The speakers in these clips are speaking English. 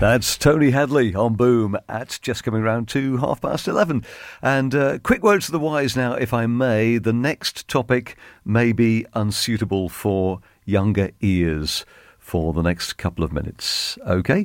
That's Tony Hadley on Boom at just coming round to 11:30. And quick words to the wise now, if I may. The next topic may be unsuitable for younger ears for the next couple of minutes. OK?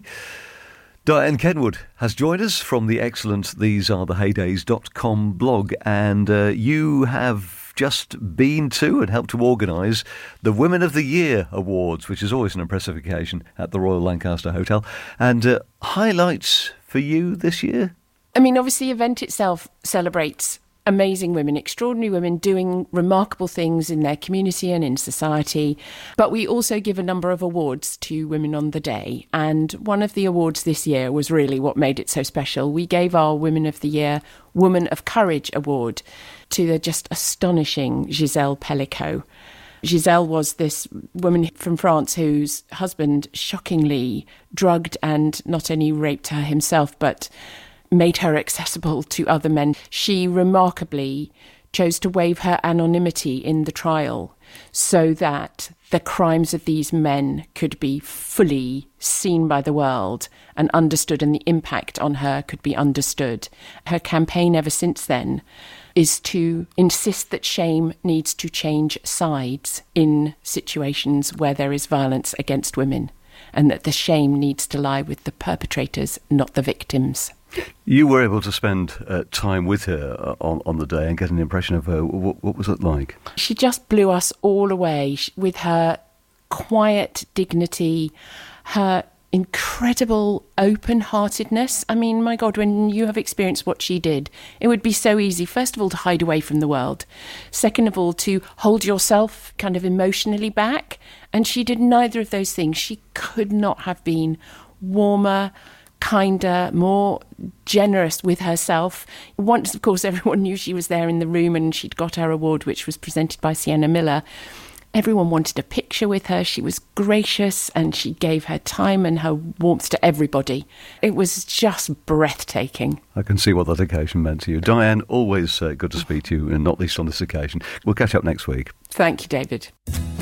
Diane Kenwood has joined us from the excellent thesearetheheydays.com blog, and you have just been to and helped to organise the Women of the Year Awards, which is always an impressive occasion at the Royal Lancaster Hotel. And highlights for you this year? I mean, obviously the event itself celebrates amazing women, extraordinary women doing remarkable things in their community and in society. But we also give a number of awards to women on the day. And one of the awards this year was really what made it so special. We gave our Women of the Year Woman of Courage Award to the just astonishing Gisèle Pellicot. Gisèle was this woman from France whose husband shockingly drugged and not only raped her himself, but made her accessible to other men. She remarkably chose to waive her anonymity in the trial so that the crimes of these men could be fully seen by the world and understood, and the impact on her could be understood. Her campaign ever since then is to insist that shame needs to change sides in situations where there is violence against women, and that the shame needs to lie with the perpetrators, not the victims. You were able to spend time with her on the day and get an impression of her. What was it like? She just blew us all away with her quiet dignity, her incredible open-heartedness. I mean, my God, when you have experienced what she did, it would be so easy, first of all, to hide away from the world. Second of all, to hold yourself kind of emotionally back. And she did neither of those things. She could not have been warmer, kinder, more generous with herself. Once, of course, everyone knew she was there in the room and she'd got her award, which was presented by Sienna Miller. Everyone wanted a picture with her. She was gracious and she gave her time and her warmth to everybody. It was just breathtaking. I can see what that occasion meant to you. Diane, always good to speak to you, and not least on this occasion. We'll catch up next week. Thank you, David.